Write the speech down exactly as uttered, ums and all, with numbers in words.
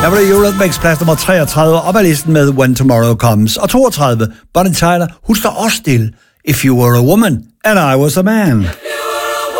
Der var det Eurythmics plads nummer treogtredive op ad listen med When Tomorrow Comes. Og toogtredive, Bonnie Tyler, hun står også stille. If You Were a Woman and I Was a Man.